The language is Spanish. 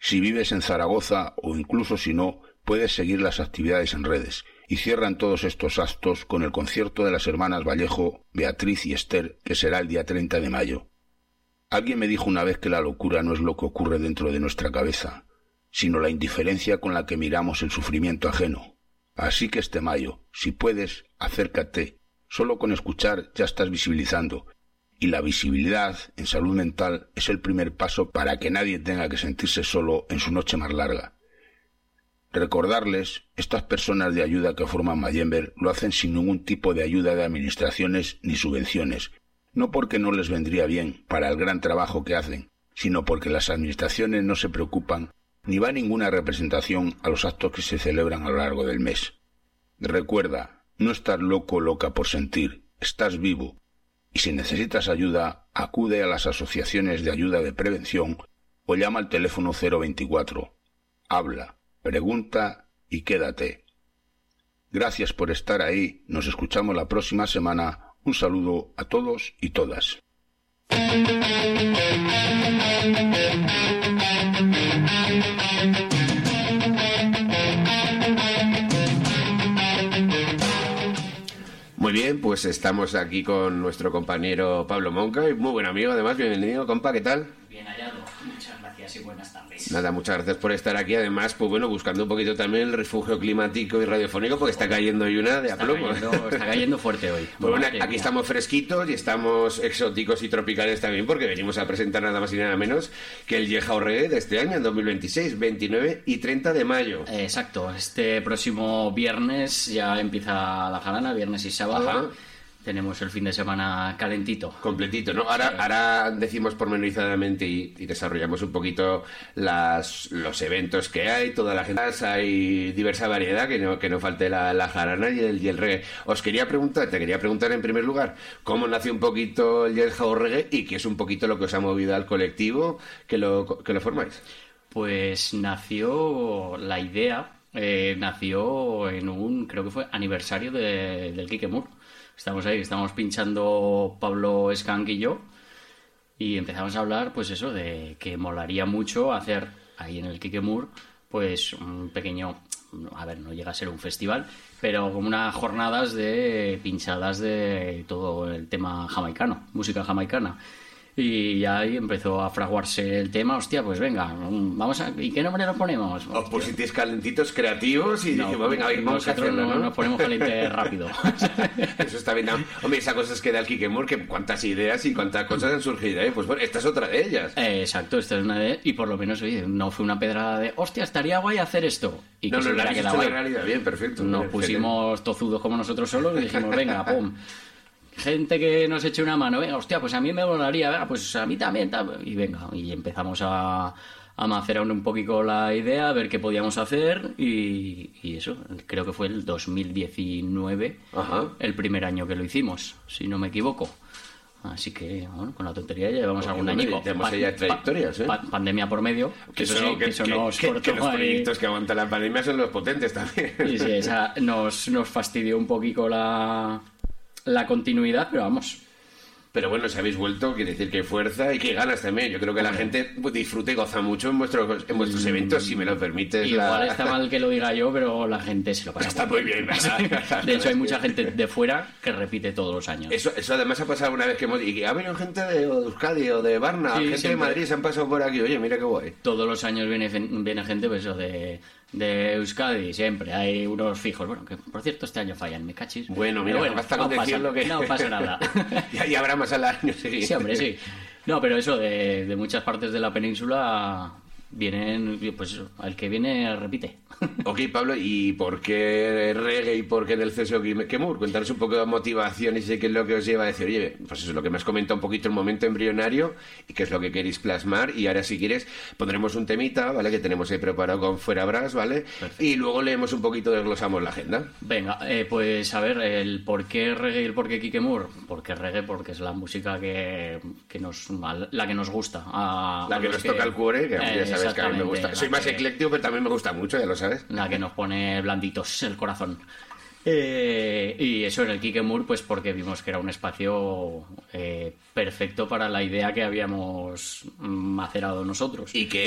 Si vives en Zaragoza o incluso si no, puedes seguir las actividades en redes. Y cierran todos estos actos con el concierto de las hermanas Vallejo, Beatriz y Esther, que será el día 30 de mayo. Alguien me dijo una vez que la locura no es lo que ocurre dentro de nuestra cabeza, sino la indiferencia con la que miramos el sufrimiento ajeno. Así que este mayo, si puedes, acércate. Solo con escuchar ya estás visibilizando. Y la visibilidad en salud mental es el primer paso para que nadie tenga que sentirse solo en su noche más larga. Recordarles, estas personas de ayuda que forman Mayember lo hacen sin ningún tipo de ayuda de administraciones ni subvenciones, no porque no les vendría bien para el gran trabajo que hacen, sino porque las administraciones no se preocupan ni va ninguna representación a los actos que se celebran a lo largo del mes. Recuerda, no estás loco o loca por sentir, estás vivo, y si necesitas ayuda, acude a las asociaciones de ayuda de prevención o llama al teléfono 024. Habla, pregunta y quédate. Gracias por estar ahí, nos escuchamos la próxima semana. Un saludo a todos y todas. Muy bien, pues estamos aquí con nuestro compañero Pablo Monca, y muy buen amigo además. Bienvenido, compa, ¿qué tal? Bien hallado, muchas gracias y buenas tardes. Nada, muchas gracias por estar aquí. Además, pues bueno, buscando un poquito también el refugio climático y radiofónico, porque está cayendo hoy una de aplomo. Está cayendo fuerte hoy. Pues bueno, aquí estamos fresquitos y estamos exóticos y tropicales también, porque venimos a presentar nada más y nada menos que el Llejao Reggae de este año, en 2026, 29 y 30 de mayo. Exacto, este próximo viernes ya empieza la jarana, viernes y sábado. Ajá. Tenemos el fin de semana calentito. Completito, ¿no? Ahora decimos pormenorizadamente y desarrollamos un poquito los eventos que hay, toda la gente. Hay diversa variedad, que no falte la jarana y el reggae. Te quería preguntar en primer lugar, ¿cómo nació un poquito el Llejao Reggae y qué es un poquito lo que os ha movido al colectivo que lo formáis? Pues nació la idea, nació en un, creo que fue aniversario del Quique Moore. Estamos ahí, estamos pinchando Pablo Skank y yo, y empezamos a hablar, pues eso, de que molaría mucho hacer ahí en el Quique Moore, pues un pequeño, a ver, no llega a ser un festival, pero como unas jornadas de pinchadas de todo el tema jamaicano, música jamaicana. Y ya ahí empezó a fraguarse el tema. Hostia, pues venga, vamos a... ¿Y qué nombre nos ponemos? Os pusisteis calentitos, creativos y dijimos, venga, vamos a hacerlo, ¿no? Nos ponemos calientes rápido. Eso está bien. Hombre, esa cosa es que da el Quique Moore, que cuántas ideas y cuántas cosas han surgido, ¿eh? Pues bueno, esta es otra de ellas. Exacto, esta es una de ellas. Y por lo menos, oye, no fue una pedrada de, hostia, estaría guay hacer esto. Y no, que la realidad, bien, perfecto. Nos pusimos tozudos como nosotros solos y dijimos, venga, pum. Gente que nos eche una mano, venga, hostia, pues a mí me molaría, venga, pues a mí también, y venga, y empezamos a macerar un poquito la idea, a ver qué podíamos hacer, y eso, creo que fue el 2019, Ajá. El primer año que lo hicimos, si no me equivoco. Así que, bueno, con la tontería ya llevamos algún año. Tenemos ya trayectorias, ¿eh? Pandemia por medio. Que los proyectos que aguantan la pandemia son los potentes también. Y sí, esa nos fastidió un poquito la continuidad, pero vamos. Pero bueno, si habéis vuelto, quiere decir que hay fuerza y que hay ganas también. Yo creo que la gente disfruta y goza mucho en vuestros eventos, si me lo permites. Igual está mal que lo diga yo, pero la gente se lo pasa. Está muy bien, ¿verdad? De hecho, hay mucha gente de fuera que repite todos los años. Eso además ha pasado una vez y ha venido gente de Euskadi o de Varna, sí, gente siempre. De Madrid, se han pasado por aquí. Oye, mira qué guay. Todos los años viene gente, pues eso, de Euskadi, siempre hay unos fijos. Bueno, que por cierto este año fallan, me cachis. Bueno, mira, basta con decirlo que no pasa nada. y habrá más al año, sí. Sí, hombre, sí. No, pero eso, de muchas partes de la península vienen, pues eso, el que viene repite. Ok, Pablo, ¿y por qué reggae y por qué del CSO Quique Moore? Cuéntanos un poco de motivación y sé qué es lo que os lleva a decir, oye, pues eso es lo que me has comentado un poquito el momento embrionario y qué es lo que queréis plasmar, y ahora si quieres pondremos un temita, ¿vale? Que tenemos ahí preparado con Fuera Brass, ¿vale? Perfecto. Y luego leemos un poquito, desglosamos la agenda. Venga, pues a ver, el por qué reggae y el por qué Quique Moore. ¿Por qué reggae? Porque es la música que nos gusta. La que nos toca el cuore, que ya sabes que a mí me gusta. Soy más ecléctico, pero también me gusta mucho, ya lo sabes. La que nos pone blanditos el corazón. Y eso en el Quique Moore, pues porque vimos que era un espacio perfecto para la idea que habíamos macerado nosotros. Y que